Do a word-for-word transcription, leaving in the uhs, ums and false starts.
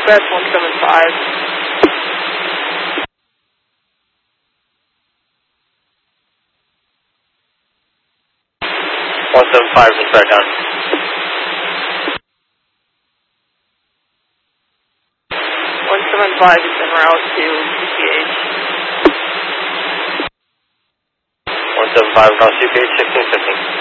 dispatch one seven five. one seven five, just right down. one seven five is en route to C P H. one seven five, now C P H sixteen fifteen.